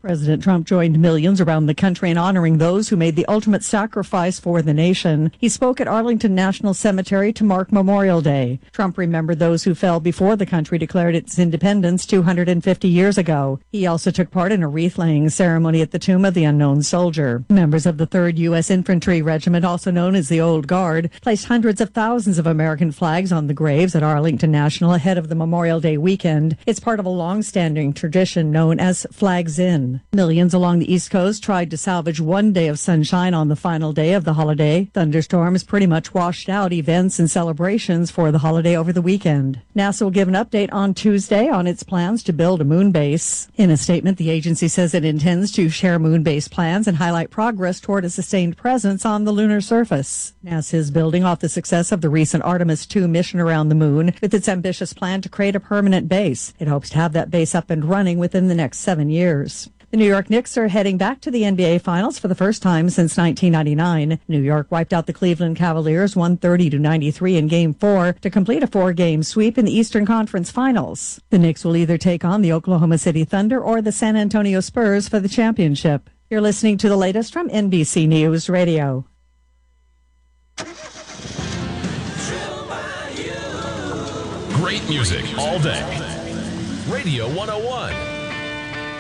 President Trump joined millions around the country in honoring those who made the ultimate sacrifice for the nation. He spoke at Arlington National Cemetery to mark Memorial Day. Trump remembered those who fell before the country declared its independence 250 years ago. He also took part in a wreath-laying ceremony at the tomb of the unknown soldier. Members of the 3rd U.S. Infantry Regiment, also known as the Old Guard, placed hundreds of thousands of American flags on the graves at Arlington National ahead of the Memorial Day weekend. It's part of a long-standing tradition known as Flags In. Millions along the East Coast tried to salvage one day of sunshine on the final day of the holiday. Thunderstorms pretty much washed out events and celebrations for the holiday over the weekend. NASA will give an update on Tuesday on its plans to build a moon base. In a statement, the agency says it intends to share moon base plans and highlight progress toward a sustained presence on the lunar surface. NASA is building off the success of the recent Artemis 2 mission around the moon with its ambitious plan to create a permanent base. It hopes to have that base up and running within the next 7 years. The New York Knicks are heading back to the NBA Finals for the first time since 1999. New York wiped out the Cleveland Cavaliers 130-93 in Game 4 to complete a 4-game sweep in the Eastern Conference Finals. The Knicks will either take on the Oklahoma City Thunder or the San Antonio Spurs for the championship. You're listening to the latest from NBC News Radio. Great music all day. Radio 101.